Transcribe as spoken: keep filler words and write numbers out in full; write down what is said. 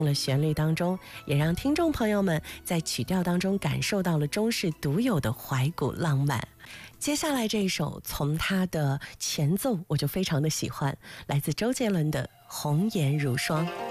了旋律当中，也让听众朋友们在曲调当中感受到了中式独有的怀古浪漫。接下来这一首，从它的前奏我就非常的喜欢，来自周杰伦的《红颜如霜》。